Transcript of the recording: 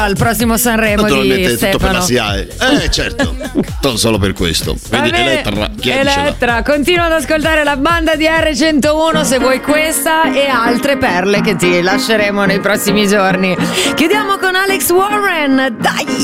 al prossimo Sanremo di tutto per la Stefano. SIAE. Certo. Non solo per questo. Quindi Elettra, chi è diceva? Elettra, continua ad ascoltare la banda di R101 se vuoi questa e altre perle che ti lasceremo nei prossimi giorni. Chiudiamo con Alex Warren, dai!